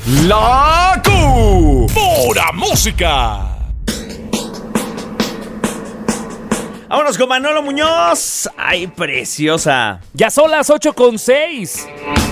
La Pura Música. Vámonos con Manolo Muñoz. Ay, preciosa. Ya son las 8:06.